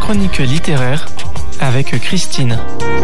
chronique littéraire avec Christine.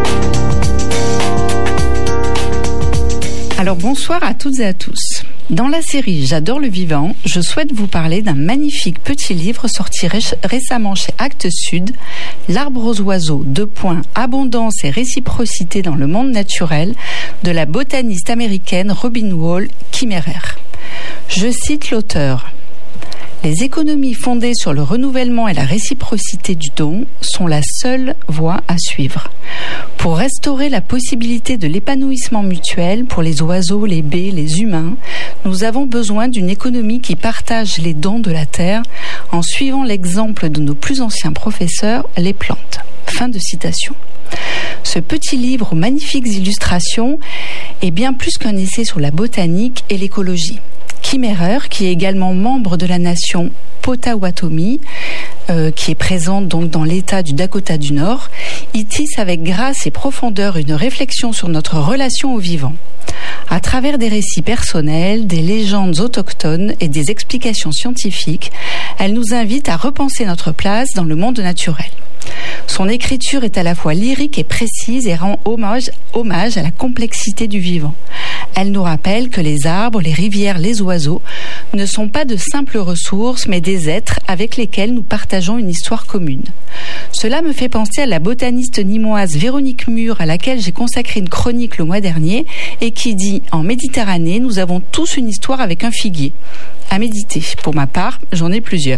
Alors bonsoir à toutes et à tous. Dans la série J'adore le vivant, je souhaite vous parler d'un magnifique petit livre sorti récemment chez Actes Sud, L'arbre aux oiseaux, abondance et réciprocité dans le monde naturel, de la botaniste américaine Robin Wall Kimmerer. Je cite l'auteur. Les économies fondées sur le renouvellement et la réciprocité du don sont la seule voie à suivre. Pour restaurer la possibilité de l'épanouissement mutuel pour les oiseaux, les baies, les humains, nous avons besoin d'une économie qui partage les dons de la terre en suivant l'exemple de nos plus anciens professeurs, les plantes. Fin de citation. Ce petit livre aux magnifiques illustrations est bien plus qu'un essai sur la botanique et l'écologie. Kimmerer, qui est également membre de la nation Potawatomi, qui est présente donc dans l'État du Dakota du Nord, y tisse avec grâce et profondeur une réflexion sur notre relation au vivant. À travers des récits personnels, des légendes autochtones et des explications scientifiques, elle nous invite à repenser notre place dans le monde naturel. Son écriture est à la fois lyrique et précise et rend hommage à la complexité du vivant. Elle nous rappelle que les arbres, les rivières, les oiseaux ne sont pas de simples ressources, mais des êtres avec lesquels nous partageons une histoire commune. Cela me fait penser à la botaniste nîmoise Véronique Mur, à laquelle j'ai consacré une chronique le mois dernier, et qui dit « En Méditerranée, nous avons tous une histoire avec un figuier ». À méditer. Pour ma part, j'en ai plusieurs.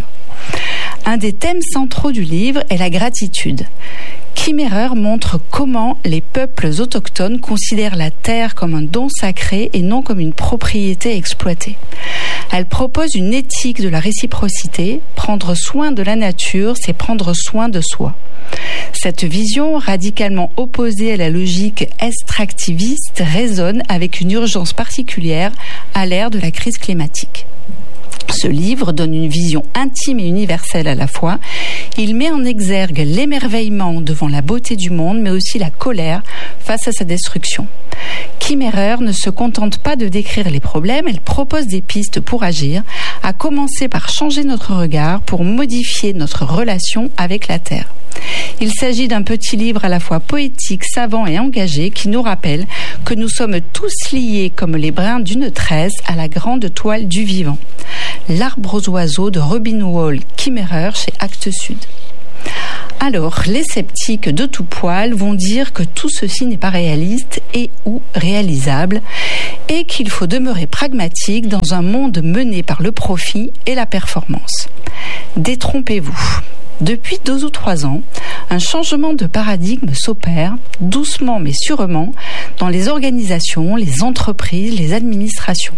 Un des thèmes centraux du livre est la gratitude. Kimmerer montre comment les peuples autochtones considèrent la terre comme un don sacré et non comme une propriété exploitée. Elle propose une éthique de la réciprocité. Prendre soin de la nature, c'est prendre soin de soi. Cette vision radicalement opposée à la logique extractiviste résonne avec une urgence particulière à l'ère de la crise climatique. Ce livre donne une vision intime et universelle à la fois. Il met en exergue l'émerveillement devant la beauté du monde, mais aussi la colère face à sa destruction. Kimmerer ne se contente pas de décrire les problèmes, elle propose des pistes pour agir, à commencer par changer notre regard pour modifier notre relation avec la Terre. Il s'agit d'un petit livre à la fois poétique, savant et engagé qui nous rappelle que nous sommes tous liés comme les brins d'une tresse à la grande toile du vivant. L'arbre aux oiseaux de Robin Wall Kimmerer chez Actes Sud. Alors, les sceptiques de tout poil vont dire que tout ceci n'est pas réaliste et ou réalisable et qu'il faut demeurer pragmatique dans un monde mené par le profit et la performance. Détrompez-vous. Depuis 2 ou 3 ans, un changement de paradigme s'opère, doucement mais sûrement, dans les organisations, les entreprises, les administrations.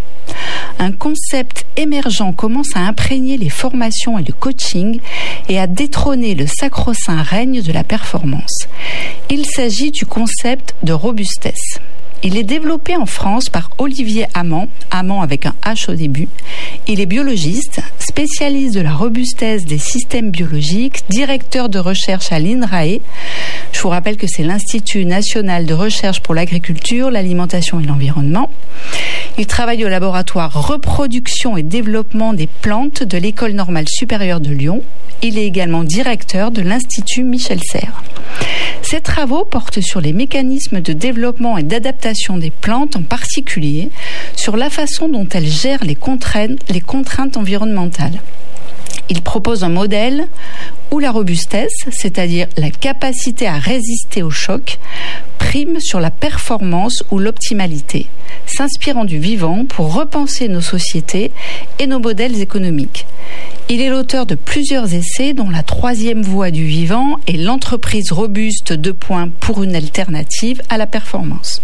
Un concept émergent commence à imprégner les formations et le coaching et à détrôner le sacro-saint règne de la performance. Il s'agit du concept de robustesse. Il est développé en France par Olivier Amand avec un H au début. Il est biologiste, spécialiste de la robustesse des systèmes biologiques, directeur de recherche à l'INRAE. Je vous rappelle que c'est l'Institut national de recherche pour l'agriculture, l'alimentation et l'environnement. Il travaille au laboratoire reproduction et développement des plantes de l'École normale supérieure de Lyon. Il est également directeur de l'Institut Michel Serres. Ses travaux portent sur les mécanismes de développement et d'adaptation des plantes, en particulier sur la façon dont elles gèrent les contraintes environnementales. Il propose un modèle où la robustesse, c'est-à-dire la capacité à résister au choc, prime sur la performance ou l'optimalité, s'inspirant du vivant pour repenser nos sociétés et nos modèles économiques. Il est l'auteur de plusieurs essais, dont La troisième voie du vivant et L'entreprise robuste : pour une alternative à la performance.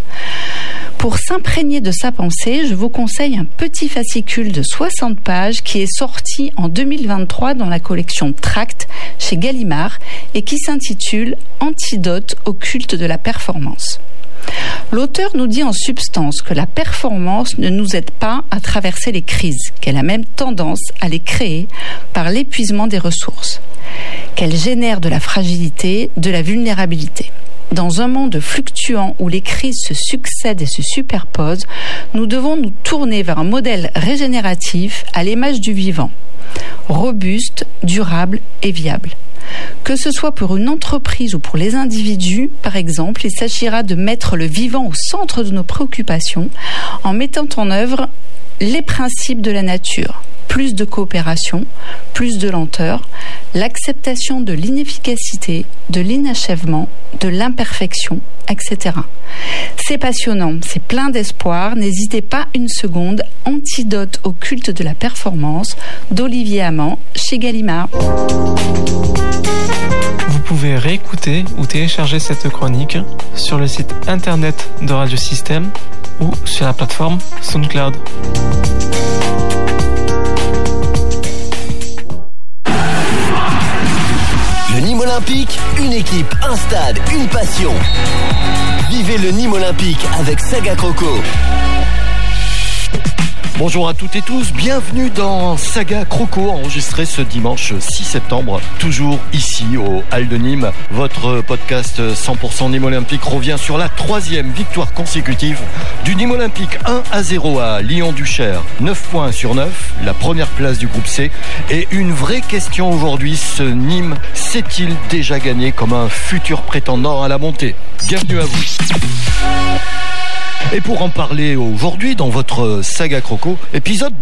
Pour s'imprégner de sa pensée, je vous conseille un petit fascicule de 60 pages qui est sorti en 2023 dans la collection Tract chez Gallimard et qui s'intitule « Antidote au culte de la performance ». L'auteur nous dit en substance que la performance ne nous aide pas à traverser les crises, qu'elle a même tendance à les créer par l'épuisement des ressources, qu'elle génère de la fragilité, de la vulnérabilité. Dans un monde fluctuant où les crises se succèdent et se superposent, nous devons nous tourner vers un modèle régénératif à l'image du vivant, robuste, durable et viable. Que ce soit pour une entreprise ou pour les individus, par exemple, il s'agira de mettre le vivant au centre de nos préoccupations en mettant en œuvre les principes de la nature. Plus de coopération, plus de lenteur, l'acceptation de l'inefficacité, de l'inachèvement, de l'imperfection, etc. C'est passionnant, c'est plein d'espoir. N'hésitez pas une seconde. Antidote au culte de la performance d'Olivier Amand chez Gallimard. Vous pouvez réécouter ou télécharger cette chronique sur le site internet de Radio Système ou sur la plateforme SoundCloud. Le Nîmes Olympique, une équipe, un stade, une passion. Vivez le Nîmes Olympique avec Saga Croco. Bonjour à toutes et tous, bienvenue dans Saga Croco, enregistré ce dimanche 6 septembre, toujours ici au Halles de Nîmes. Votre podcast 100% Nîmes Olympique revient sur la 3e victoire consécutive du Nîmes Olympique, 1-0 à Lyon-Duchère, 9 points sur 9, la première place du groupe C. Et une vraie question aujourd'hui, ce Nîmes s'est-il déjà gagné comme un futur prétendant à la montée? Bienvenue à vous. Et pour en parler aujourd'hui dans votre Saga Croco, épisode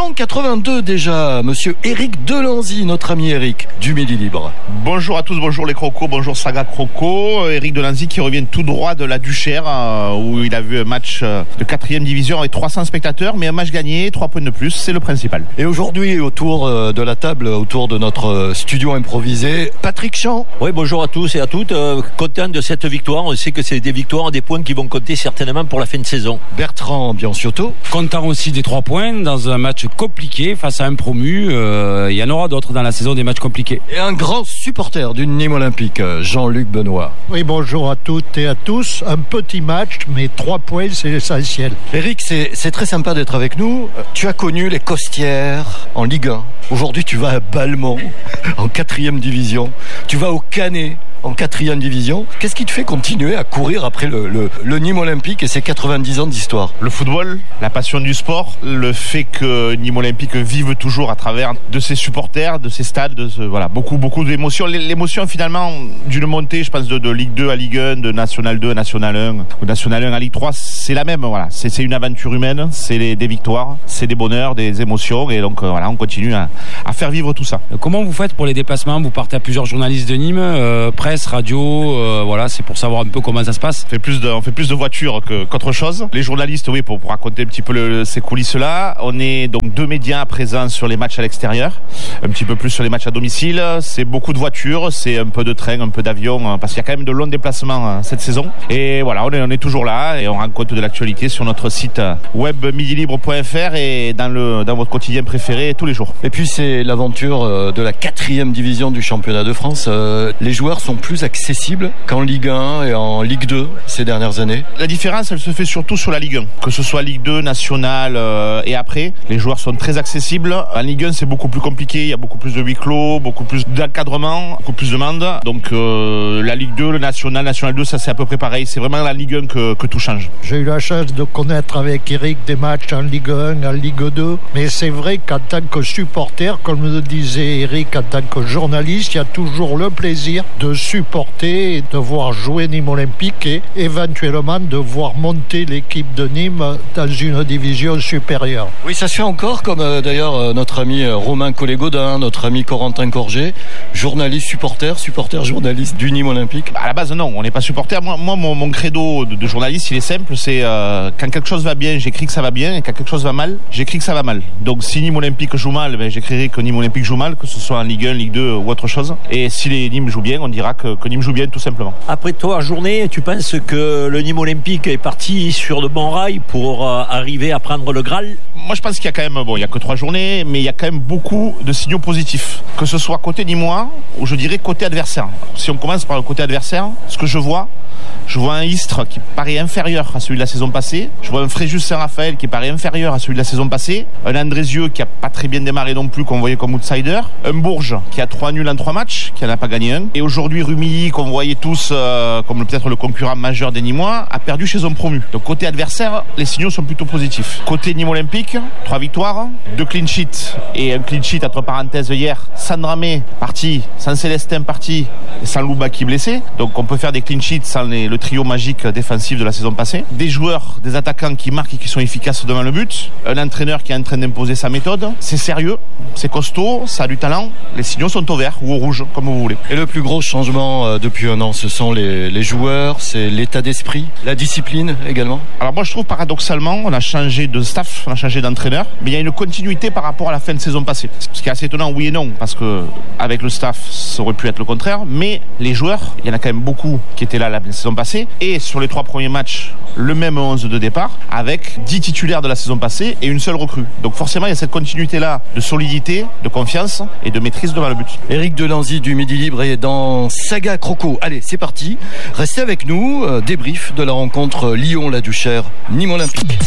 282 déjà, monsieur Éric Delanzy, notre ami Éric du Midi Libre. Bonjour à tous, bonjour les Crocos, bonjour Saga Croco. Éric Delanzy qui revient tout droit de la Duchère où il a vu un match de 4e division avec 300 spectateurs, mais un match gagné, 3 points de plus, c'est le principal. Et aujourd'hui, autour de la table, autour de notre studio improvisé, Patrick Champ. Oui, bonjour à tous et à toutes, content de cette victoire. On sait que c'est des victoires, des points qui vont compter certainement pour la fin de saison. Bertrand Bianciotto. Content aussi des 3 points dans un match compliqué face à un promu. Il y en aura d'autres dans la saison, des matchs compliqués. Et un grand supporter du Nîmes Olympique, Jean-Luc Benoît. Oui, bonjour à toutes et à tous. Un petit match, mais 3 points, c'est l'essentiel. Éric, c'est très sympa d'être avec nous. Tu as connu les Costières en Ligue 1. Aujourd'hui, tu vas à Balmont en 4e division. Tu vas au Canet en 4e division. Qu'est-ce qui te fait continuer à courir après le Nîmes Olympique et ses 90 ans d'histoire? Le football, la passion du sport, le fait que Nîmes Olympique vive toujours à travers de ses supporters, de ses stades, voilà, beaucoup d'émotions. L'émotion finalement d'une montée, je pense, de Ligue 2 à Ligue 1, de National 2 à National 1, ou National 1 à Ligue 3, c'est la même. Voilà, c'est une aventure humaine, c'est des victoires, c'est des bonheurs, des émotions, et donc voilà, on continue à faire vivre tout ça. Comment vous faites pour les déplacements? Vous partez à plusieurs journalistes de Nîmes, presse, radio, voilà, c'est pour savoir un peu comment ça se passe. On fait plus de voitures qu'autre chose. Les journalistes, oui, pour raconter un petit peu ces coulisses-là. On est donc 2 médias présents sur les matchs à l'extérieur, un petit peu plus sur les matchs à domicile. C'est beaucoup de voitures, c'est un peu de train, un peu d'avion, parce qu'il y a quand même de longs déplacements cette saison. Et voilà, on est toujours là et on rend compte de l'actualité sur notre site web midilibre.fr et dans votre quotidien préféré tous les jours. Et puis c'est l'aventure de la 4e division du championnat de France. Les joueurs sont plus accessibles qu'en Ligue 1 et en Ligue 2 ces dernières années. La différence, elle se fait surtout sur la Ligue 1. Que ce soit Ligue 2, Nationale et après, les joueurs sont très accessibles. En Ligue 1, c'est beaucoup plus compliqué. Il y a beaucoup plus de huis clos, beaucoup plus d'encadrement, beaucoup plus de monde. Donc la Ligue 2, le National 2, ça c'est à peu près pareil. C'est vraiment la Ligue 1 que tout change. J'ai eu la chance de connaître avec Éric des matchs en Ligue 1, en Ligue 2. Mais c'est vrai qu'en tant que supporter, comme le disait Éric, en tant que journaliste, il y a toujours le plaisir de supporter et de voir jouer Nîmes Olympique et éventuellement de voir monter l'équipe de Nîmes dans une division supérieure. Oui, ça se fait encore, comme d'ailleurs notre ami Romain Collet-Gaudin, notre ami Corentin Corget, journaliste, supporter journaliste du Nîmes Olympique. À la base, non, on n'est pas supporter. Moi mon credo de journaliste, il est simple, c'est quand quelque chose va bien, j'écris que ça va bien, et quand quelque chose va mal, j'écris que ça va mal. Donc si Nîmes Olympique joue mal, j'écrirai que Nîmes Olympique joue mal, que ce soit en Ligue 1, Ligue 2 ou autre chose. Et si les Nîmes jouent bien, on dira que Nîmes joue bien tout simplement. Après 3 journées, tu penses que le Nîmes Olympique est parti sur de bons rails pour arriver à prendre le Graal? Moi je pense qu'il y a quand même, il y a que 3 journées, mais il y a quand même beaucoup de signaux positifs. Que ce soit côté nîmois ou je dirais côté adversaire. Si on commence par le côté adversaire, ce que je vois, Je vois un Istres qui paraît inférieur à celui de la saison passée. Je vois un Fréjus Saint-Raphaël qui paraît inférieur à celui de la saison passée. Un Andrézieux qui a pas très bien démarré non plus, qu'on voyait comme outsider. Un Bourges qui a 3 nuls en 3 matchs, qui n'en a pas gagné un. Et aujourd'hui, Rumilly, qu'on voyait tous comme peut-être le concurrent majeur des Nîmois, a perdu chez un promu. Donc côté adversaire, les signaux sont plutôt positifs. Côté Nîmes Olympique, 3 victoires, 2 clean sheets et un clean sheet entre parenthèses hier. Sans Dramé parti, sans Célestin parti et sans Loubaki blessé. Donc on peut faire des clean sheets sans le trio magique défensif de la saison passée. Des joueurs, des attaquants qui marquent et qui sont efficaces devant le but. Un entraîneur qui est en train d'imposer sa méthode. C'est sérieux, c'est costaud, ça a du talent. Les signaux sont au vert ou au rouge, comme vous voulez. Et le plus gros changement depuis un an, ce sont les joueurs, c'est l'état d'esprit, la discipline également. Alors moi je trouve paradoxalement, on a changé de staff, on a changé d'entraîneur, mais il y a une continuité par rapport à la fin de saison passée. Ce qui est assez étonnant, oui et non, parce que avec le staff, ça aurait pu être le contraire, mais les joueurs, il y en a quand même beaucoup qui étaient là la saison passée, et sur les 3 premiers matchs, le même 11 de départ, avec 10 titulaires de la saison passée et une seule recrue. Donc forcément, il y a cette continuité-là de solidité, de confiance et de maîtrise devant le but. Éric Delanzy du Midi Libre est dans Saga Croco. Allez, c'est parti. Restez avec nous. Débrief de la rencontre Lyon-La Duchère-Nîmes Olympique.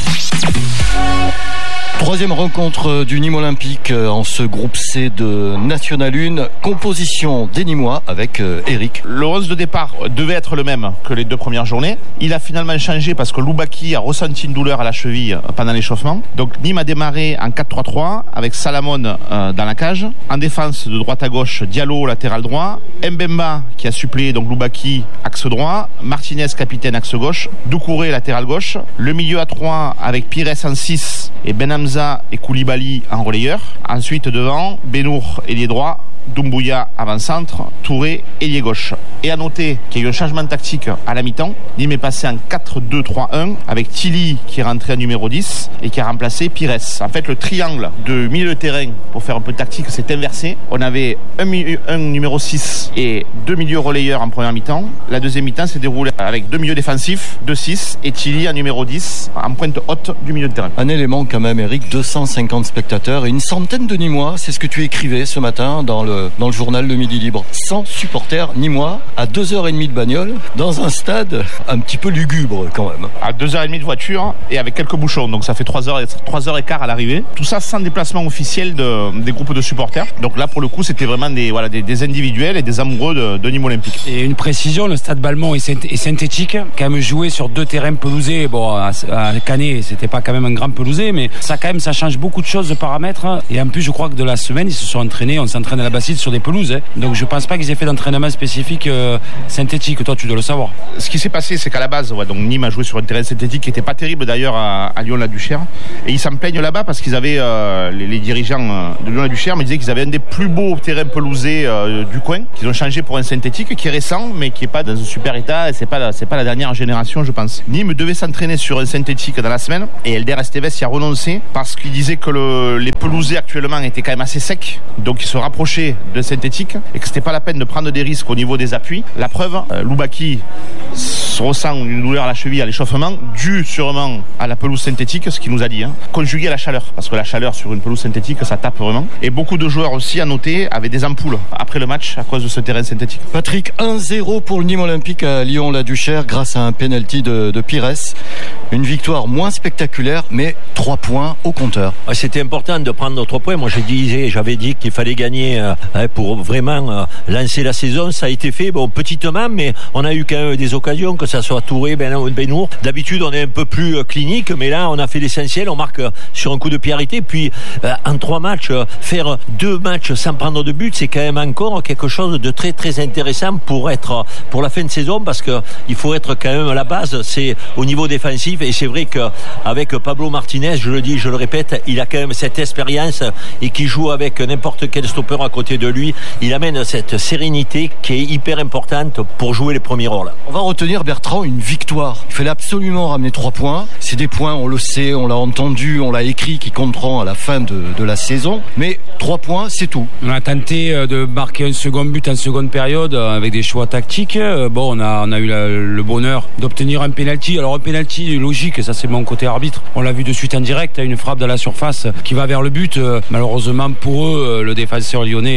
3e rencontre du Nîmes Olympique en ce groupe C de National 1. Composition des Nîmois avec Eric. Le 11 de départ devait être le même que les 2 premières journées. Il a finalement changé parce que Loubaki a ressenti une douleur à la cheville pendant l'échauffement. Donc Nîmes a démarré en 4-3-3 avec Salamone dans la cage. En défense de droite à gauche, Diallo latéral droit. Mbemba qui a suppléé donc Loubaki axe droit. Martinez capitaine axe gauche. Doucouré latéral gauche. Le milieu à 3 avec Pires en 6 et Benhamza et Koulibaly en relayeur. Ensuite devant, Benour ailier droit, Doumbouya avant-centre, Touré ailier gauche. Et à noter qu'il y a eu un changement tactique à la mi-temps. Nîmes est passé en 4-2-3-1 avec Tilly qui est rentré à numéro 10 et qui a remplacé Pires. En fait, le triangle de milieu de terrain, pour faire un peu de tactique, s'est inversé. On avait un numéro 6 et 2 milieux relayeurs en première mi-temps. La deuxième mi-temps s'est déroulée avec 2 milieux défensifs, 2-6 et Tilly en numéro 10 en pointe haute du milieu de terrain. Un élément quand même, Eric, 250 spectateurs et une centaine de Nîmois. C'est ce que tu écrivais ce matin dans le journal Le Midi Libre. 100 supporters nîmois à 2h30 de bagnole dans un stade un petit peu lugubre quand même. À 2h30 de voiture et avec quelques bouchons, donc ça fait 3h15 à l'arrivée. Tout ça sans déplacement officiel des groupes de supporters. Donc là pour le coup c'était vraiment des individuels et des amoureux de Nîmes Olympique. Et une précision, le stade Balmont est synthétique, quand même joué sur 2 terrains pelousés. Bon, à Canet c'était pas quand même un grand pelousé, mais ça change beaucoup de choses de paramètres. Et en plus je crois que de la semaine ils se sont entraînés, on s'entraîne à la Bastide sur des pelouses, hein. Donc je pense pas qu'ils aient fait d'entraînement spécifique synthétique. Toi tu dois le savoir. Ce qui s'est passé c'est qu'à la base donc Nîmes a joué sur un terrain synthétique qui était pas terrible d'ailleurs à Lyon-La-Duchère, et ils s'en plaignent là-bas parce qu'ils avaient les dirigeants de Lyon-La-Duchère me disaient qu'ils avaient un des plus beaux terrains pelousés du coin, qu'ils ont changé pour un synthétique qui est récent mais qui est pas dans un super état, et c'est pas la dernière génération je pense. Nîmes devait s'entraîner sur un synthétique dans la semaine et Elder Esteves y a renoncé parce qu'il disait que les pelousés actuellement étaient quand même assez secs, donc ils se rapprochaient de synthétique et que c'était pas la peine de prendre des risques au niveau des appuis. La preuve, Loubaki ressent une douleur à la cheville à l'échauffement due sûrement à la pelouse synthétique, ce qu'il nous a dit, conjugué à la chaleur, parce que la chaleur sur une pelouse synthétique ça tape vraiment. Et beaucoup de joueurs aussi à noter avaient des ampoules après le match à cause de ce terrain synthétique. Patrick, 1-0 pour le Nîmes Olympique à Lyon-La-Duchère grâce à un penalty de Pires. Une victoire moins spectaculaire mais 3 points au compteur. C'était important de prendre 3 points. Moi j'avais dit qu'il fallait gagner pour vraiment lancer la saison. Ça a été fait petitement, mais on a eu quand même des occasions, que ça soit Touré, Benour. D'habitude on est un peu plus clinique, mais là on a fait l'essentiel, on marque sur un coup de pied arrêté. Puis en 3 matchs, faire 2 matchs sans prendre de but, c'est quand même encore quelque chose de très très intéressant pour la fin de saison, parce que il faut être quand même à la base, c'est au niveau défensif. Et c'est vrai qu'avec Pablo Martinez, je le dis, je le répète, il a quand même cette expérience, et qui joue avec n'importe quel stopper à côté de lui, il amène cette sérénité qui est hyper importante pour jouer les premiers rôles. On va retenir, Bertrand, une victoire. Il fallait absolument ramener 3 points. C'est des points, on le sait, on l'a entendu, on l'a écrit, qui compteront à la fin de la saison. Mais 3 points, c'est tout. On a tenté de marquer un second but en seconde période avec des choix tactiques. On a eu le bonheur d'obtenir un penalty. Alors un penalty logique, ça c'est mon côté arbitre. On l'a vu de suite en direct, une frappe dans la surface qui va vers le but. Malheureusement pour eux, le défenseur lyonnais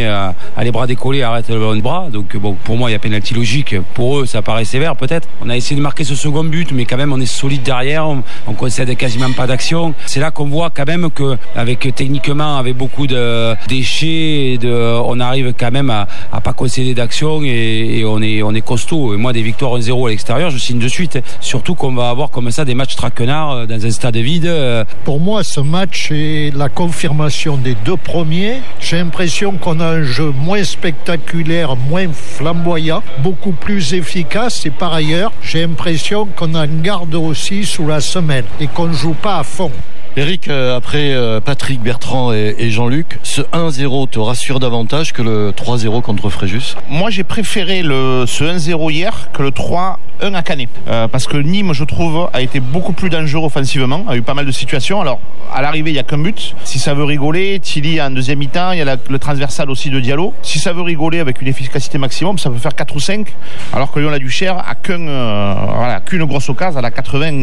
met à les bras décollés, arrête le bras. Donc bon, pour moi il y a pénalty logique. Pour eux ça paraît sévère peut-être. On a essayé de marquer ce second but, mais quand même on est solide derrière. On concède quasiment pas d'action. C'est là qu'on voit quand même que techniquement avec beaucoup de déchets, on arrive quand même à pas concéder d'action et on est costaud. Et moi des victoires 1-0 à l'extérieur, je signe de suite. Surtout qu'on va avoir comme ça des matchs traquenards dans un stade vide. Pour moi ce match est la confirmation des deux premiers. J'ai l'impression qu'on a un jeu moins spectaculaire, moins flamboyant, beaucoup plus efficace, et par ailleurs j'ai l'impression qu'on en garde aussi sous la semelle et qu'on ne joue pas à fond. Eric, après Patrick, Bertrand et Jean-Luc, ce 1-0 te rassure davantage que le 3-0 contre Fréjus? Moi, j'ai préféré ce 1-0 hier que le 3-1 à Canet. Parce que Nîmes, je trouve, a été beaucoup plus dangereux offensivement, a eu pas mal de situations. Alors, à l'arrivée, il n'y a qu'un but. Si ça veut rigoler, Tilly en deuxième mi-temps, il y a le transversal aussi de Diallo. Si ça veut rigoler avec une efficacité maximum, ça peut faire 4 ou 5. Alors que Lyon-la-Duchère a qu'une grosse occasion à la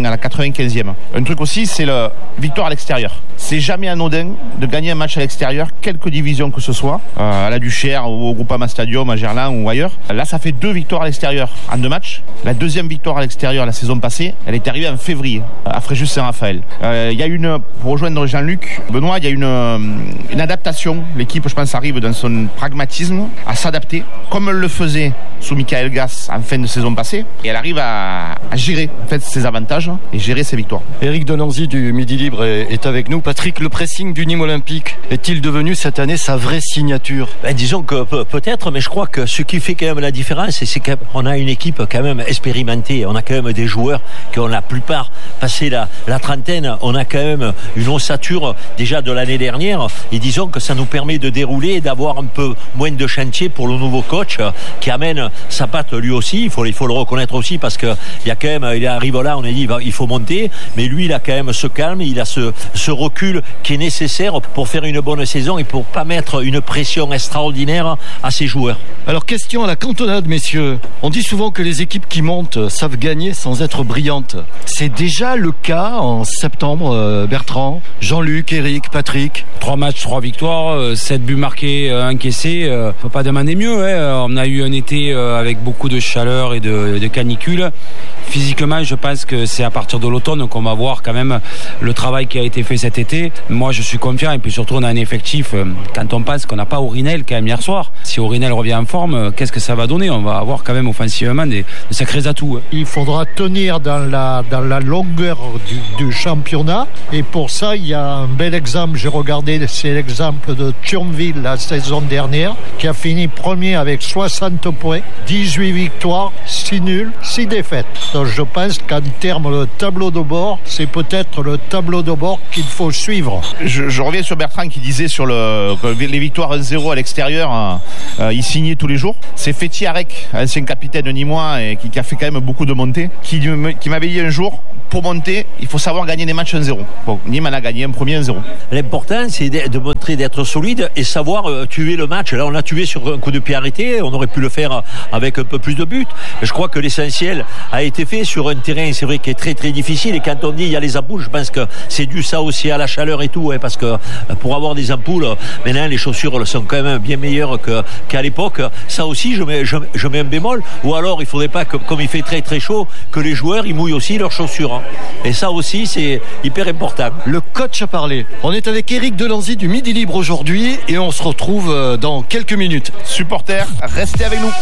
95e. Un truc aussi, c'est la victoire à l'extérieur. C'est jamais anodin de gagner un match à l'extérieur, quelque division que ce soit, à la Duchère ou au Groupama Stadium, à Gerland ou ailleurs. Là, ça fait 2 victoires à l'extérieur en 2 matchs. La deuxième victoire à l'extérieur la saison passée, elle est arrivée en février à Fréjus-Saint-Raphaël. Il y a pour rejoindre Jean-Luc, Benoît, il y a une adaptation. L'équipe, je pense, arrive dans son pragmatisme à s'adapter, comme elle le faisait sous Michael Gass en fin de saison passée, et elle arrive à gérer en fait ses avantages et gérer ses victoires. Eric Delanzy du Midi Libre est avec nous. Patrick, le pressing du Nîmes Olympique est-il devenu cette année sa vraie signature? Disons que peut-être, mais je crois que ce qui fait quand même la différence, c'est qu'on a une équipe quand même expérimentée. On a quand même des joueurs qui ont la plupart passé la trentaine. On a quand même une ossature déjà de l'année dernière, et disons que ça nous permet de dérouler et d'avoir un peu moins de chantier pour le nouveau coach qui amène sa patte lui aussi. Il faut le reconnaître aussi, parce que il y a quand même, il arrive là, on a dit il faut monter, mais lui il a quand même ce calme, il a ce recul qui est nécessaire pour faire une bonne saison et pour pas mettre une pression extraordinaire à ses joueurs. Alors, question à la cantonade, messieurs. On dit souvent que les équipes qui montent savent gagner sans être brillantes. C'est déjà le cas en septembre, Bertrand, Jean-Luc, Eric, Patrick? 3 matchs, 3 victoires, 7 buts marqués, encaissés. On peut pas demander mieux. On a eu un été avec beaucoup de chaleur et de canicule. Physiquement, je pense que c'est à partir de l'automne qu'on va voir quand même le travail qui a été fait cet été. Moi, je suis confiant, et puis surtout, on a un effectif. Quand on pense qu'on n'a pas Aurinel quand même hier soir, si Aurinel revient en forme, qu'est-ce que ça va donner? On va avoir quand même offensivement de sacrés atouts. Il faudra tenir dans la longueur du championnat, et pour ça, il y a un bel exemple. J'ai regardé, c'est l'exemple de Thionville la saison dernière, qui a fini premier avec 60 points, 18 victoires, 6 nuls, 6 défaites. Donc je pense qu'en termes de tableau de bord, c'est peut-être le tableau de bord qu'il faut suivre. Je reviens sur Bertrand qui disait sur les victoires 1-0 à l'extérieur, il signait tous les jours. C'est Féti Arek, ancien capitaine nîmois et qui a fait quand même beaucoup de montées, qui m'avait dit un jour, pour monter, il faut savoir gagner des matchs 1-0. Bon, Nîmes en a gagné un premier 1-0. L'important, c'est de montrer d'être solide et savoir tuer le match. Là, on a tué sur un coup de pied arrêté. On aurait pu le faire avec un peu plus de buts. Je crois que l'essentiel a été fait sur un terrain, c'est vrai, qui est très très difficile. Et quand on dit il y a les ampoules, je pense que c'est dû ça aussi à la chaleur et tout, parce que pour avoir des ampoules, maintenant les chaussures sont quand même bien meilleures qu'à l'époque. Ça aussi, je mets un bémol. Ou alors, il faudrait pas que, comme il fait très très chaud, que les joueurs ils mouillent aussi leurs chaussures. Et ça aussi, c'est hyper important. Le coach a parlé. On est avec Eric Delanzy du Midi Libre aujourd'hui, et on se retrouve dans quelques minutes. Supporters, restez avec nous.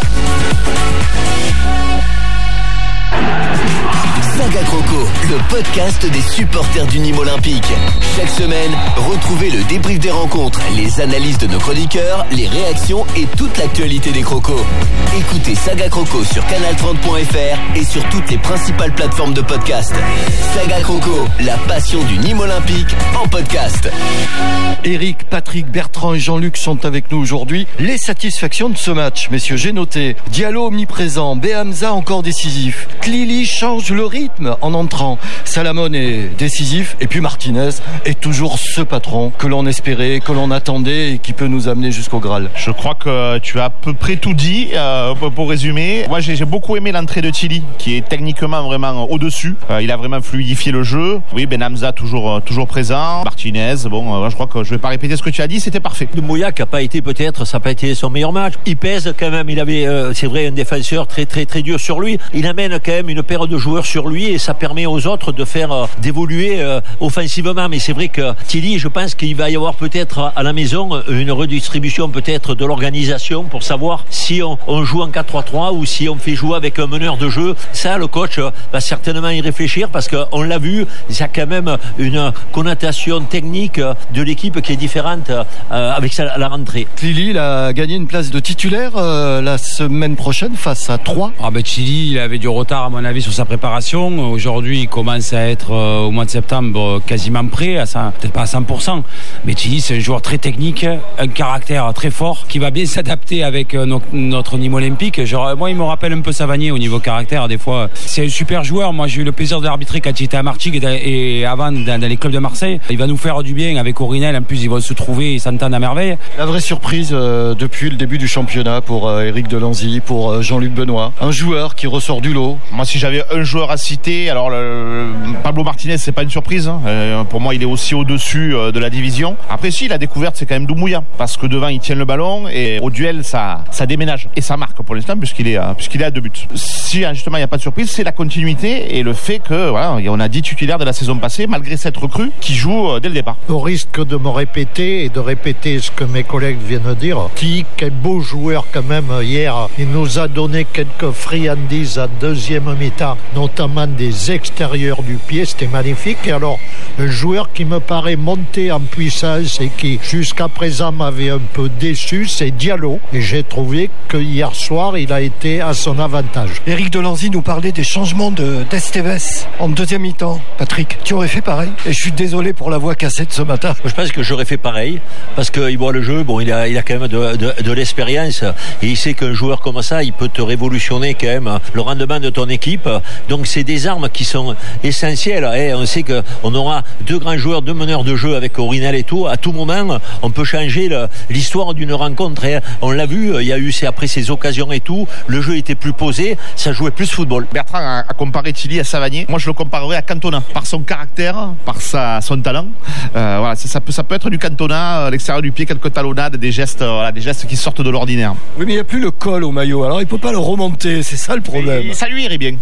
Saga Croco, le podcast des supporters du Nîmes Olympique. Chaque semaine, retrouvez le débrief des rencontres, les analyses de nos chroniqueurs, les réactions et toute l'actualité des Crocos. Écoutez Saga Croco sur canal30.fr et sur toutes les principales plateformes de podcast. Saga Croco, la passion du Nîmes Olympique en podcast. Eric, Patrick, Bertrand et Jean-Luc sont avec nous aujourd'hui. Les satisfactions de ce match, messieurs, j'ai noté Diallo omniprésent, Behamza encore décisif, Klili change le rythme rythme en entrant. Salamone est décisif et puis Martinez est toujours ce patron que l'on espérait, que l'on attendait et qui peut nous amener jusqu'au Graal. Je crois que tu as à peu près tout dit pour résumer. Moi j'ai beaucoup aimé l'entrée de Tilly qui est techniquement vraiment au-dessus. Il a vraiment fluidifié le jeu. Oui, Ben Hamza toujours présent. Martinez, je crois que je vais pas répéter ce que tu as dit, c'était parfait. Doumbouya qui a pas été ça n'a pas été son meilleur match. Il pèse quand même, il avait c'est vrai un défenseur très très très dur sur lui. Il amène quand même une paire de joueurs sur lui et ça permet aux autres de faire d'évoluer offensivement. Mais c'est vrai que Tilly, je pense qu'il va y avoir peut-être à la maison une redistribution peut-être de l'organisation pour savoir si on joue en 4-3-3 ou si on fait jouer avec un meneur de jeu. Ça, le coach va certainement y réfléchir parce qu'on l'a vu, il y a quand même une connotation technique de l'équipe qui est différente avec la rentrée. Tilly, il a gagné une place de titulaire la semaine prochaine face à Troyes. Tilly, il avait du retard à mon avis sur sa préparation. Aujourd'hui, il commence à être au mois de septembre quasiment prêt, peut-être pas à 100%. Mais Tilly, c'est un joueur très technique, un caractère très fort, qui va bien s'adapter avec notre Nîmes Olympique. Moi, il me rappelle un peu Savanier au niveau caractère. Des fois, c'est un super joueur. Moi, j'ai eu le plaisir de l'arbitrer quand il était à Martigues et avant dans les clubs de Marseille. Il va nous faire du bien avec Aurinel. En plus, ils vont se trouver, ils s'entendent à merveille. La vraie surprise depuis le début du championnat pour Éric Delanzy, pour Jean-Luc Benoît. Un joueur qui ressort du lot. Moi, si j'avais un joueur à citer, alors Pablo Martinez, c'est pas une surprise. Pour moi, il est aussi au-dessus de la division. Après, si, la découverte, c'est quand même Doumbouya. Parce que devant, il tient le ballon et au duel, ça déménage. Et ça marque pour l'instant puisqu'il est à 2 buts. Si, justement, il n'y a pas de surprise, c'est la continuité et le fait que, voilà, on a 10 titulaires de la saison passée, malgré cette recrue qui joue dès le départ. Au risque de me répéter et de répéter ce que mes collègues viennent de dire, quel beau joueur quand même hier. Il nous a donné quelques friandises en deuxième mi-temps, notamment des extérieurs du pied, c'était magnifique. Et alors, le joueur qui me paraît monter en puissance et qui jusqu'à présent m'avait un peu déçu, c'est Diallo. Et j'ai trouvé que hier soir, il a été à son avantage. Éric Delanzy nous parlait des changements d'Esteves en deuxième mi-temps. Patrick, tu aurais fait pareil? Et je suis désolé pour la voix cassée de ce matin. Je pense que j'aurais fait pareil parce qu'il voit le jeu, il a quand même de l'expérience et il sait qu'un joueur comme ça, il peut te révolutionner quand même le rendement de ton équipe. Donc c'est des armes qui sont essentielles. Et on sait qu'on aura 2 grands joueurs, 2 meneurs de jeu avec Aurinel et tout. À tout moment, on peut changer l'histoire d'une rencontre. Et on l'a vu, il y a eu après ces occasions et tout, le jeu était plus posé, ça jouait plus football. Bertrand a comparé Tilly à Savanier. Moi, je le comparerais à Cantona par son caractère, par son talent. Voilà, ça peut être du Cantona, à l'extérieur du pied, quelques talonnades, des gestes qui sortent de l'ordinaire. Oui, mais il n'y a plus le col au maillot, alors il peut pas le remonter, c'est ça le problème. Et ça lui irait bien,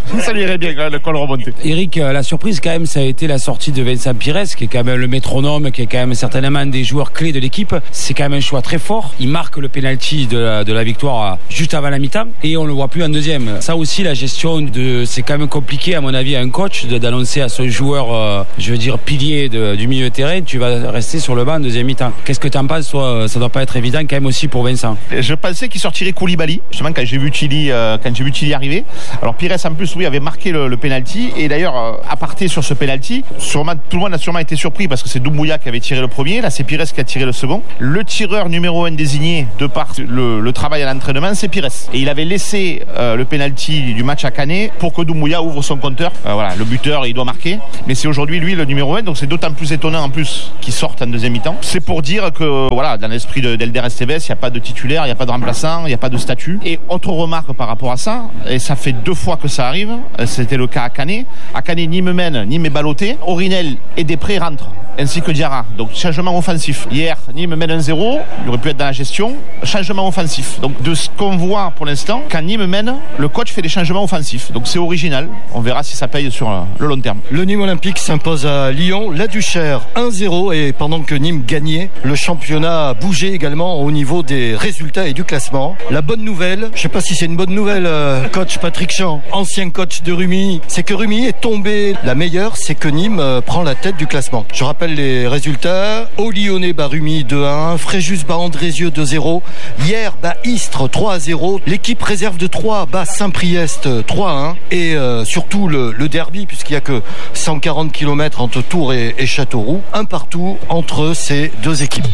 le col remonté. Eric, la surprise quand même, ça a été la sortie de Vincent Pires, qui est quand même le métronome, qui est quand même certainement un des joueurs clés de l'équipe. C'est quand même un choix très fort. Il marque le penalty de la victoire juste avant la mi-temps et on le voit plus en deuxième. Ça aussi, la gestion c'est quand même compliqué à mon avis à un coach d'annoncer à son joueur, pilier du milieu de terrain, tu vas rester sur le banc en deuxième mi-temps. Qu'est-ce que tu en penses, toi? Ça doit pas être évident quand même aussi pour Vincent. Je pensais qu'il sortirait Koulibaly, justement quand j'ai vu Tilly arriver. Alors Pires en plus, oui, avait marqué le penalty et d'ailleurs aparté sur ce penalty, sûrement tout le monde a sûrement été surpris parce que c'est Doumbouya qui avait tiré le premier, là c'est Pires qui a tiré le second. Le tireur numéro 1 désigné de par le travail à l'entraînement, c'est Pires. Et il avait laissé le penalty du match à Canet pour que Doumbouya ouvre son compteur. Voilà, le buteur, il doit marquer. Mais c'est aujourd'hui lui le numéro 1, donc c'est d'autant plus étonnant en plus qu'il sorte en deuxième mi-temps. C'est pour dire que voilà, dans l'esprit d'Elder Esteves, il n'y a pas de titulaire, il n'y a pas de remplaçant, il n'y a pas de statut. Et autre remarque par rapport à ça, et ça fait 2 fois que ça arrive, c'était le cas à Canet. À Canet, Nîmes mène, Nîmes est ballotté. Aurinel et Després rentrent, ainsi que Diarra. Donc changement offensif. Hier, Nîmes mène 1-0, il aurait pu être dans la gestion. Changement offensif. Donc de ce qu'on voit pour l'instant, quand Nîmes mène, le coach fait des changements offensifs. Donc c'est original. On verra si ça paye sur le long terme. Le Nîmes Olympique s'impose à Lyon, la Duchère 1-0 et pendant que Nîmes gagnait, le championnat a bougé également au niveau des résultats et du classement. La bonne nouvelle, je ne sais pas si c'est une bonne nouvelle, coach Patrick Champ, ancien coach de Rumi, c'est que Rumi est tombé. La meilleure, c'est que Nîmes prend la tête du classement. Je rappelle les résultats. Au Lyonnais bat Rumi 2-1, Fréjus bat Andrézieux 2-0, hier bat Istres 3-0, l'équipe réserve de Troyes bat Saint-Priest 3-1 et surtout le derby puisqu'il n'y a que 140 km entre Tours et Châteauroux, un partout entre ces 2 équipes.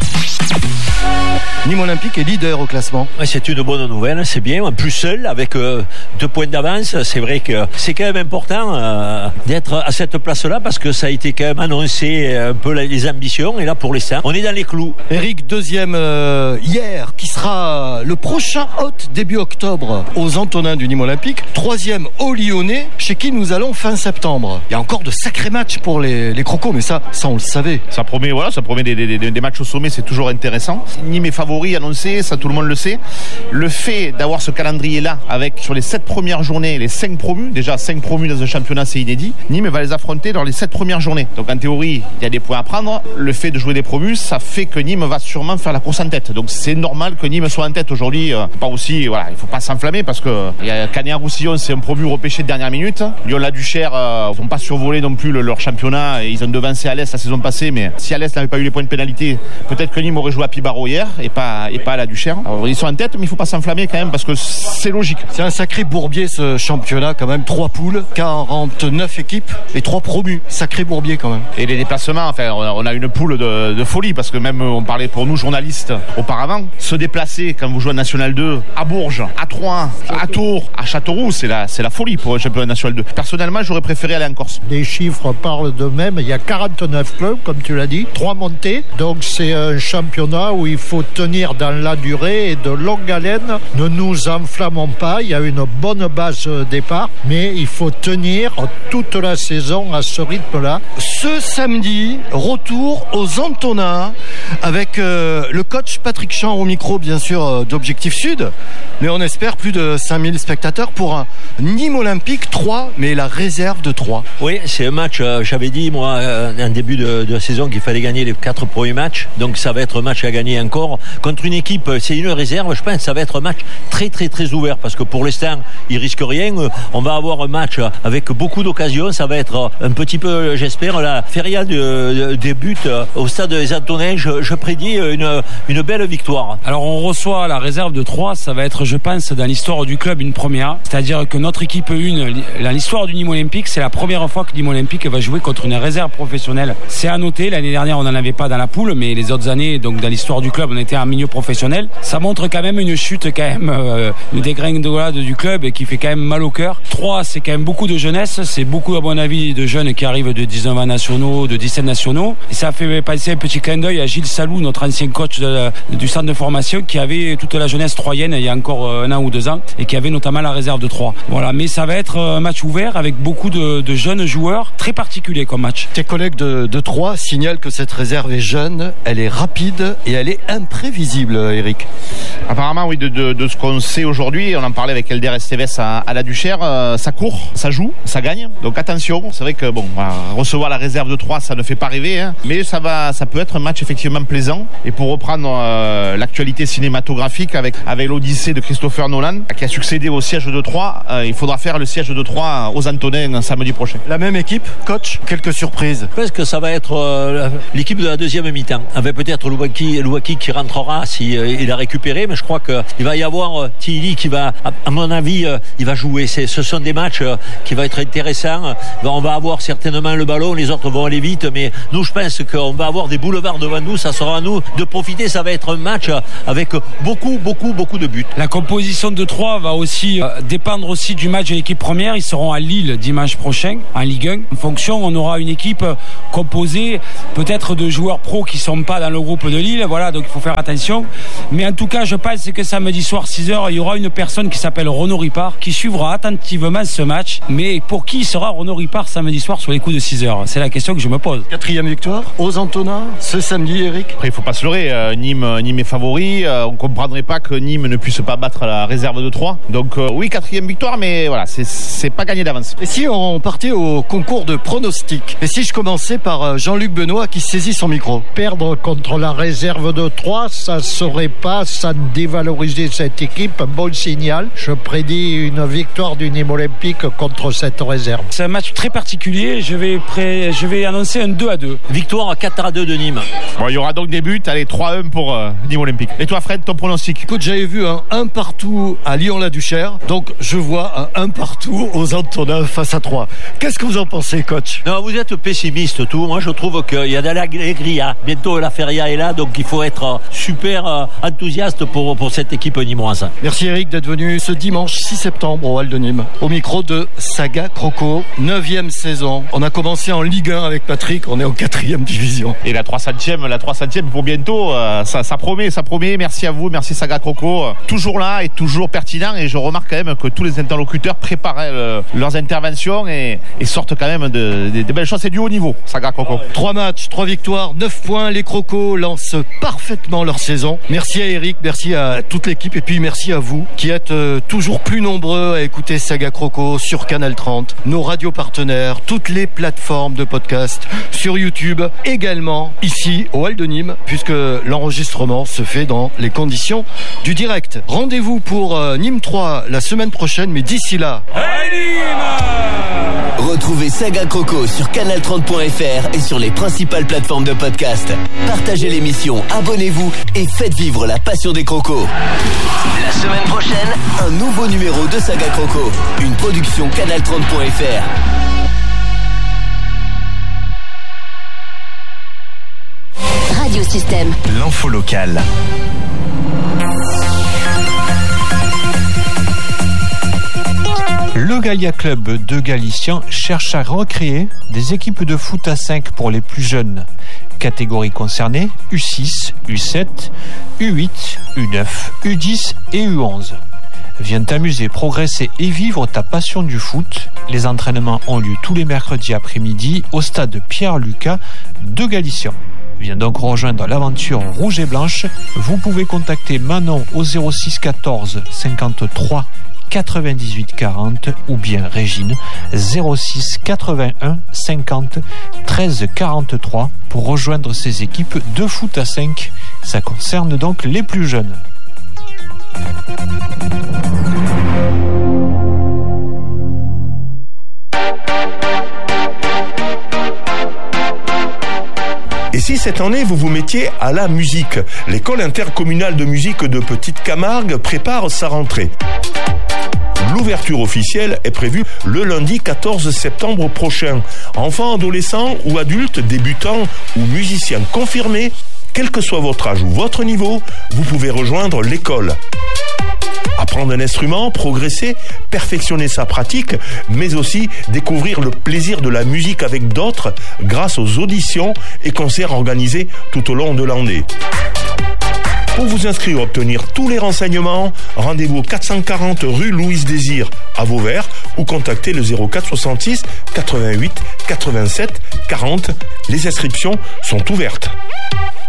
Nîmes Olympique est leader au classement. C'est une bonne nouvelle, c'est bien. En plus seul, avec 2 points d'avance, c'est vrai que c'est quand même important d'être à cette place-là parce que ça a été quand même annoncé un peu les ambitions. Et là, pour l'instant, on est dans les clous. Eric, deuxième hier, qui sera le prochain hôte début octobre aux Antonins du Nîmes Olympique. Troisième au Lyonnais, chez qui nous allons fin septembre. Il y a encore de sacrés matchs pour les Crocos, mais ça on le savait. Ça promet des matchs au sommet, c'est toujours intéressant. Nîmes est favori annoncé, ça tout le monde le sait. Le fait d'avoir ce calendrier-là, avec sur les 7 premières journées, les 5 promus, déjà 5 promus dans un championnat, c'est inédit. Nîmes va les affronter dans les 7 premières journées. Donc en théorie, il y a des points à prendre. Le fait de jouer des promus, ça fait que Nîmes va sûrement faire la course en tête. Donc c'est normal que Nîmes soit en tête aujourd'hui. Pas aussi, voilà, il faut pas s'enflammer parce que il y a Canet-Roussillon, c'est un promu repêché de dernière minute. Lyon-la-Duchère, ils n'ont pas survolé non plus leur championnat. Ils ont devancé Alès la saison passée, mais si Alès n'avait pas eu les points de pénalité, peut-être que Nîmes aurait joué à Pibaro hier et pas à la Duchère. Alors, ils sont en tête, mais il faut pas s'enflammer quand même parce que c'est logique. C'est un sacré bourbier ce championnat quand même. 3 poules, 49 équipes et 3 promus. Sacré bourbier quand même. Et les déplacements, enfin, on a une poule de folie parce que même on parlait pour nous journalistes auparavant, se déplacer quand vous jouez en National 2 à Bourges, à Troyes, à Tours, à Châteauroux, c'est la folie pour un championnat National 2. Personnellement, j'aurais préféré aller en Corse. Les chiffres parlent d'eux-mêmes. Il y a 49 clubs, comme tu l'as dit, 3 montées. Donc c'est un championnat où il faut tenir dans la durée et de longue haleine. Ne nous enflammons pas. Il y a une bonne base départ, mais il faut tenir toute la saison à ce rythme-là. Ce samedi, retour aux Antonins avec le coach Patrick Champ au micro, bien sûr, d'Objectif Sud. Mais on espère plus de 5000 spectateurs pour un Nîmes Olympique 3, mais la réserve de 3. Oui, c'est un match, j'avais dit moi en début de saison qu'il fallait gagner les 4 premiers matchs, donc ça va être un match à gagner encore contre une équipe, c'est une réserve, je pense que ça va être un match très très très ouvert parce que pour l'instant il risque rien, on va avoir un match avec beaucoup d'occasions, ça va être un petit peu, j'espère, la feria des buts au stade des Antonins. Je prédis une belle victoire. Alors on reçoit la réserve de 3, ça va être, je pense, dans l'histoire du club une première, c'est-à-dire que notre équipe 1, dans l'histoire du Nîmes Olympique, c'est la première fois que Nîmes Olympique va jouer contre une réserve professionnelle. C'est à noter, l'année dernière on n'en avait pas dans la poule, mais les autres années, donc dans l'histoire du club, on était en milieu professionnel. Ça montre quand même une chute, quand même, une dégringolade du club qui fait quand même mal au cœur. 3, c'est quand même beaucoup de jeunesse, c'est beaucoup à mon avis de jeunes qui arrivent de 19 ans nationaux, de 17 nationaux. Et ça fait passer un petit clin d'œil à Gilles Salou, notre ancien coach du centre de formation, qui avait toute la jeunesse troyenne il y a encore 1 an ou 2 ans, et qui avait notamment la réserve de 3. Voilà, mais ça va être un match ouvert avec beaucoup de jeunes joueurs, très particulier comme match. Tes collègues de 3 signalent que cette réserve est jeune, elle est rapide et elle est imprévisible, Eric. Apparemment, oui, de ce qu'on sait aujourd'hui, on en parlait avec Elder Esteves à la Duchère, ça court, ça joue, ça gagne. Donc attention, c'est vrai que bon, recevoir la réserve de 3, ça ne fait pas rêver, hein, mais ça peut être un match effectivement plaisant. Et pour reprendre l'actualité cinématographique avec l'Odyssée de Christopher Nolan, qui a succédé au siège de 3, il faudra faire le siège de 3 aux Antonins samedi prochain. La même équipe, coach, quelques surprises. Je pense que ça va être l'équipe de la deuxième mi-temps, avec peut-être Louaki qui rentrera si il a récupéré, mais je crois qu'il va y avoir Tilly qui va, à mon avis, il va jouer. Ce sont des matchs qui vont être intéressants. On va avoir certainement le ballon, les autres vont aller vite, mais nous, je pense qu'on va avoir des boulevards devant nous. Ça sera à nous de profiter. Ça va être un match avec beaucoup de buts. La composition de 3 va aussi dépendre aussi du match de l'équipe première. Ils seront à Lille dimanche prochain en Ligue 1. En fonction, on aura une équipe composée peut-être de joueurs pros qui sont pas dans le groupe de Lille. Voilà, donc il faut faire attention. Mais en tout cas, je pense que samedi soir 6h, il y aura une personne qui s'appelle Renaud Ripard qui suivra attentivement ce match. Mais pour qui sera Renaud Ripard samedi soir sur les coups de 6h? C'est la question que je me pose. 4e victoire aux Antonins ce samedi, Eric. Après, il faut pas se leurrer. Nîmes est favori. On comprendrait pas que Nîmes ne puisse pas battre la réserve de 3. Donc oui, 4e victoire, mais voilà, c'est pas gagné d'avance. Et si on partait au concours de pronostics? Et si je commençais par Jean-Luc Benoît qui saisit son micro? Perdre contre la réserve de 3, ça serait pas, ça dévaloriser cette équipe, un bon signal. Je prédis une victoire du Nîmes Olympique contre cette réserve. C'est un match très particulier, je vais annoncer un 2-2. Victoire 4-2 de Nîmes. Bon, il y aura donc des buts, allez, 3-1 pour Nîmes Olympique. Et toi Fred, ton pronostic? Écoute, j'avais vu un 1 partout à Lyon-la-Duchère, donc je vois un 1 partout aux Antonins face à 3. Qu'est-ce que vous en pensez, coach? Non, vous êtes pessimiste tout. Moi, je trouve qu'il y a de l'allégria. Bientôt, la feria est là. Voilà, donc il faut être super enthousiaste pour cette équipe nîmoise. Merci Eric d'être venu ce dimanche 6 septembre au Hall de Nîmes, au micro de Saga Croco, 9e saison. On a commencé en Ligue 1 avec Patrick, on est en 4e division. Et la 300e pour bientôt, ça promet. Merci à vous, merci Saga Croco. Toujours là et toujours pertinent, et je remarque quand même que tous les interlocuteurs préparent leurs interventions et sortent quand même des belles choses. C'est du haut niveau, Saga Croco. 3 matchs, 3 victoires, 9 points. Les Crocos lancent parfaitement leur saison. Merci à Eric, merci à toute l'équipe, et puis merci à vous qui êtes toujours plus nombreux à écouter Saga Croco sur Canal 30, nos radios partenaires, toutes les plateformes de podcast, sur YouTube, également ici au Hall de Nîmes, puisque l'enregistrement se fait dans les conditions du direct. Rendez-vous pour Nîmes 3 la semaine prochaine, mais d'ici là... Retrouvez Saga Croco sur canal30.fr et sur les principales plateformes de podcast. Partagez l'émission, abonnez-vous et faites vivre la passion des crocos. La semaine prochaine, un nouveau numéro de Saga Croco, une production canal30.fr. Radio Système. L'info locale. Le Gallia Club de Galician cherche à recréer des équipes de foot à 5 pour les plus jeunes. Catégories concernées, U6, U7, U8, U9, U10 et U11. Viens t'amuser, progresser et vivre ta passion du foot. Les entraînements ont lieu tous les mercredis après-midi au stade Pierre-Lucas de Galician. Viens donc rejoindre l'aventure rouge et blanche. Vous pouvez contacter Manon au 06 14 53 98 40 ou bien Régine 06 81 50 13 43 pour rejoindre ces équipes de foot à 5. Ça concerne donc les plus jeunes. Et si cette année vous vous mettiez à la musique? L'école intercommunale de musique de Petite Camargue prépare sa rentrée. L'ouverture officielle est prévue le lundi 14 septembre prochain. Enfants, adolescents ou adultes, débutants ou musiciens confirmés, quel que soit votre âge ou votre niveau, vous pouvez rejoindre l'école. Apprendre un instrument, progresser, perfectionner sa pratique, mais aussi découvrir le plaisir de la musique avec d'autres grâce aux auditions et concerts organisés tout au long de l'année. Pour vous inscrire et obtenir tous les renseignements, rendez-vous au 440 rue Louise Désir à Vauvert ou contactez le 04 66 88 87 40. Les inscriptions sont ouvertes.